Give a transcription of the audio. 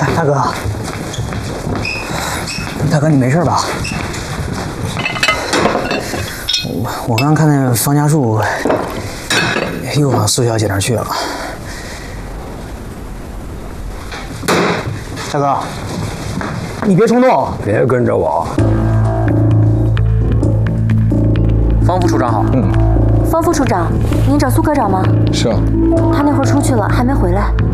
大哥，你没事吧？我刚看那方家树又往苏小姐那儿去了。大哥，你别冲动， 别跟着我。 方副处长好。 方副处长，您找苏科长吗？ 是啊。 他那会儿出去了，还没回来。